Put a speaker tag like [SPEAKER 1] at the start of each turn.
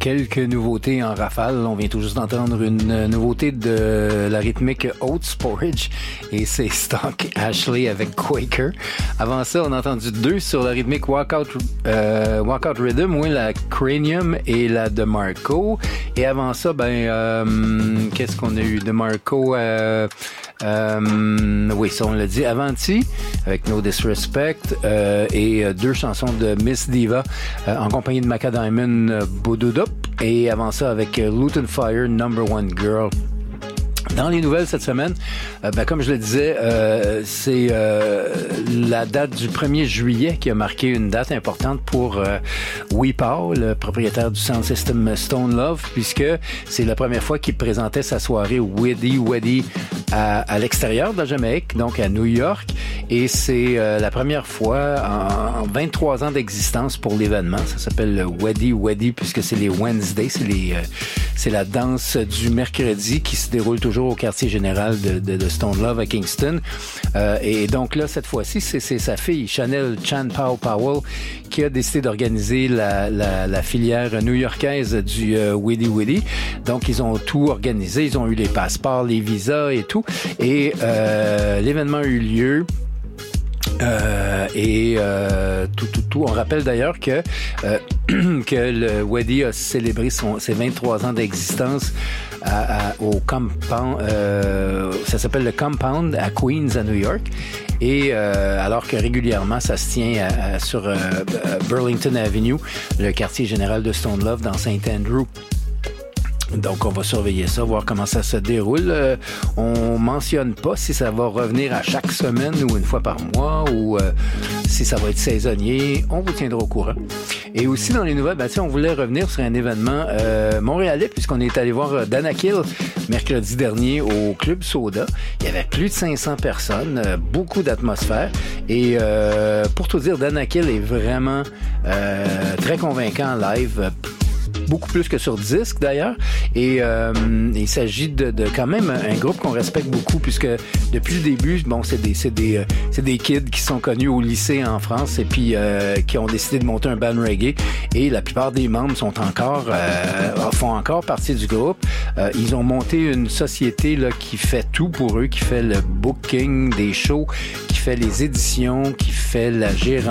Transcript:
[SPEAKER 1] quelques nouveautés en rafale. On vient tout juste d'entendre une nouveauté de la rythmique Oats Porridge et c'est Stock Ashley avec Quaker. Avant ça, on a entendu deux sur la rythmique Walkout Rhythm, oui, la Cranium et la DeMarco. Et avant ça, qu'est-ce qu'on a eu? DeMarco, oui, ça on l'a dit, Avanti avec No Disrespect et deux chansons de Miss Diva en compagnie de Maca Diamond, Boudoudop, et avant ça avec Luton Fire, Number One Girl. Dans les nouvelles cette semaine, comme je le disais, c'est la date du 1er juillet qui a marqué une date importante pour Weepow, le propriétaire du sound system Stone Love, puisque c'est la première fois qu'il présentait sa soirée Weddy Weddy à l'extérieur de la Jamaïque, donc à New York, et c'est la première fois en 23 ans d'existence pour l'événement. Ça s'appelle le Weddy Weddy puisque c'est les Wednesdays, c'est la danse du mercredi qui se déroule toujours au quartier général de Stone Love à Kingston. Et donc là, cette fois-ci, c'est sa fille, Chanel Chan Pao Powell, qui a décidé d'organiser la filière new-yorkaise du Weddy Weddy. Donc, ils ont tout organisé. Ils ont eu les passeports, les visas et tout. Et l'événement a eu lieu. Tout. On rappelle d'ailleurs que le Weddy a célébré ses 23 ans d'existence au Compound, ça s'appelle le Compound à Queens, à New York. Et alors que régulièrement, ça se tient sur Burlington Avenue, le quartier général de Stone Love dans St. Andrew. Donc, on va surveiller ça, voir comment ça se déroule. On mentionne pas si ça va revenir à chaque semaine ou une fois par mois ou si ça va être saisonnier. On vous tiendra au courant. Et aussi, dans les nouvelles, on voulait revenir sur un événement montréalais puisqu'on est allé voir Danakil mercredi dernier au Club Soda. Il y avait plus de 500 personnes, beaucoup d'atmosphère. Et pour tout dire, Danakil est vraiment très convaincant en live. Beaucoup plus que sur disque d'ailleurs, et il s'agit de quand même un groupe qu'on respecte beaucoup puisque depuis le début, c'est des kids qui sont connus au lycée en France et puis qui ont décidé de monter un band reggae, et la plupart des membres font encore partie du groupe. Ils ont monté une société là qui fait tout pour eux, qui fait le booking des shows, qui fait les éditions, qui fait la gérance.